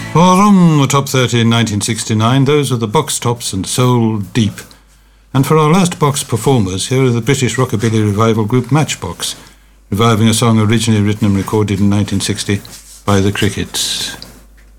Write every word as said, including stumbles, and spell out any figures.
From the Top thirty in nineteen sixty-nine, those are the Box Tops and Soul Deep. And for our last box performers, here are the British rockabilly revival group Matchbox, reviving a song originally written and recorded in nineteen sixty by the Crickets.